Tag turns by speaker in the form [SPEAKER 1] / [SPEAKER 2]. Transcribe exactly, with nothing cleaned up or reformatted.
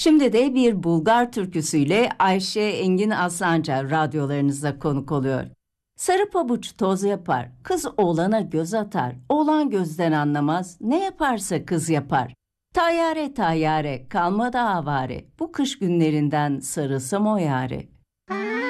[SPEAKER 1] Şimdi de bir Bulgar türküsüyle Ayşe Engin Aslanca radyolarınızda konuk oluyor. Sarı pabuç toz yapar, kız oğlana göz atar, oğlan gözden anlamaz, ne yaparsa kız yapar. Tayyare tayyare, kalmadı avare, bu kış günlerinden sarılsam o yare.